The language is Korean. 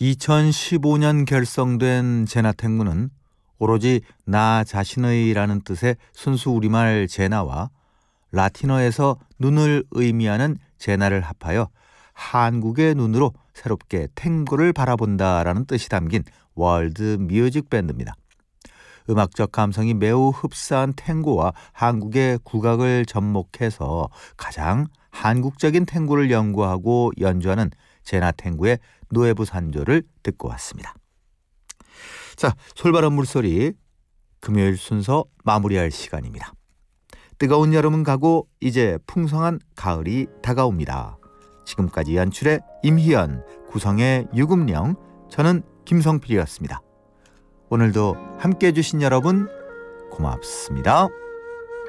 2015년 결성된 제나탱고는 오로지 나 자신의라는 뜻의 순수 우리말 제나와 라틴어에서 눈을 의미하는 제나를 합하여 한국의 눈으로 새롭게 탱고를 바라본다라는 뜻이 담긴 월드 뮤직 밴드입니다. 음악적 감성이 매우 흡사한 탱고와 한국의 국악을 접목해서 가장 한국적인 탱고를 연구하고 연주하는 제나탱고의 노회부 산조를 듣고 왔습니다. 자, 솔바람 물소리 금요일 순서 마무리할 시간입니다. 뜨거운 여름은 가고 이제 풍성한 가을이 다가옵니다. 지금까지 연출의 임희연, 구성의 유금령, 저는 김성필이었습니다. 오늘도 함께해 주신 여러분 고맙습니다.